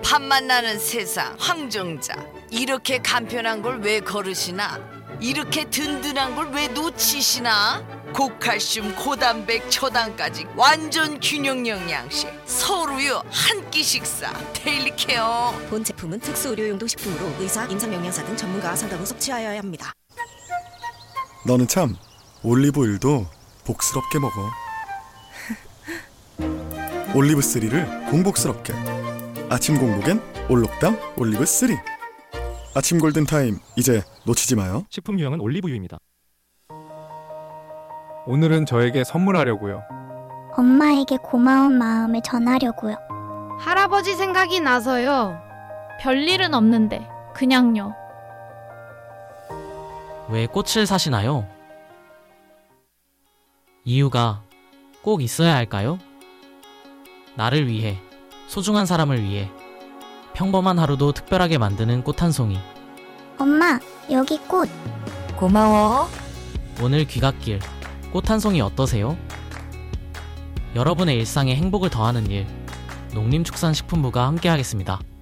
밥만 나는 세상 황정자. 이렇게 간편한 걸 왜 거르시나? 이렇게 든든한 걸 왜 놓치시나? 고칼슘 고단백 초당까지 완전 균형 영양식 서울우유 한 끼 식사 데일리케어. 본 제품은 특수 의료용도 식품으로 의사, 임상영양사 등 전문가와 상담 후 섭취하여야 합니다. 너는 참 올리브오일도 복스럽게 먹어. 올리브3를 공복스럽게. 아침 공복엔 올록당 올리브3. 아침 골든타임 이제 놓치지 마요. 식품 유형은 올리브유입니다. 오늘은 저에게 선물하려고요. 엄마에게 고마운 마음을 전하려고요. 할아버지 생각이 나서요. 별일은 없는데 그냥요. 왜 꽃을 사시나요? 이유가 꼭 있어야 할까요? 나를 위해, 소중한 사람을 위해 평범한 하루도 특별하게 만드는 꽃 한 송이. 엄마, 여기 꽃. 고마워. 오늘 귀갓길 꽃 한 송이 어떠세요? 여러분의 일상에 행복을 더하는 일, 농림축산식품부가 함께하겠습니다.